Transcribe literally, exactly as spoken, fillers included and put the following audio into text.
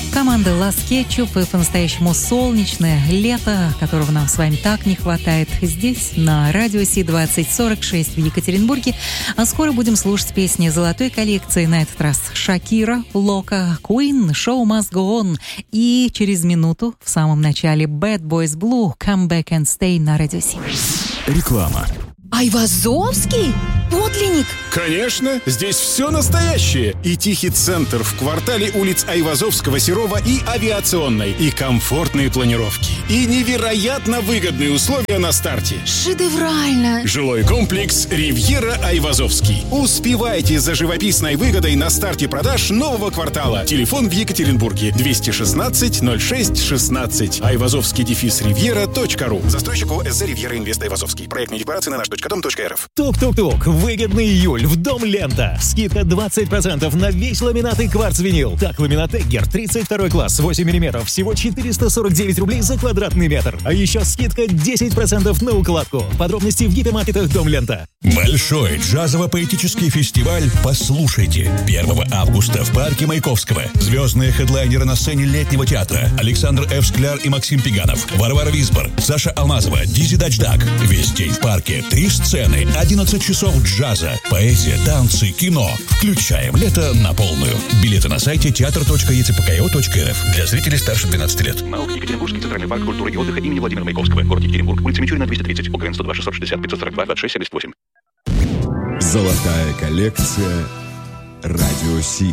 Команда Last Ketchup и по-настоящему солнечное лето, которого нам с вами так не хватает здесь, на радио Си двадцать сорок шесть в Екатеринбурге. А скоро будем слушать песни золотой коллекции. На этот раз Шакира, Лока, Queen, Show Must Go On. И через минуту, в самом начале, Bad Boys Blue, Come Back and Stay на радио Си. Реклама. Айвазовский? Подлинник? Конечно, здесь все настоящее. И тихий центр в квартале улиц Айвазовского, Серова и Авиационной. И комфортные планировки. И невероятно выгодные условия на старте. Шедеврально. Жилой комплекс «Ривьера Айвазовский». Успевайте за живописной выгодой на старте продаж нового квартала. Телефон в Екатеринбурге двести шестнадцать ноль шесть шестнадцать. Айвазовский дефис ривьера точка ру. Застройщик ООО «СЗ Ривьера Инвест Айвазовский». Проектные декларации на наш точка дом точка рф. Тук-тук-тук. Выгодный июль в Дом Лента. Скидка двадцать процентов на весь ламинат и кварц-винил. Так, ламинат Эггер тридцать второй класс, восемь миллиметров, всего четыреста сорок девять рублей за квадратный метр. А еще скидка десять процентов на укладку. Подробности в гипермаркетах Дом Лента. Большой джазово-поэтический фестиваль «Послушайте». первого августа в парке Маяковского. Звездные хедлайнеры на сцене Летнего театра. Александр Ф. Скляр и Максим Пиганов. Варвара Висбор, Саша Алмазова, Дизи Дачдак. Весь день в парке. Три сцены, одиннадцать часов джаза, поэзия, танцы, кино. Включаем лето на полную. Билеты на сайте театр точка е цэ пэ ка о точка эр эф. Для зрителей старше двенадцати лет. МАУ Екатеринбургский центральный парк культуры и отдыха имени Владимира Маяковского. Город Екатеринбург. Улица Мичурина, двести тридцать. ОГРН сто два шестьсот шестьдесят пятьсот сорок два двадцать шесть семьдесят восемь. Золотая коллекция «Радио Си».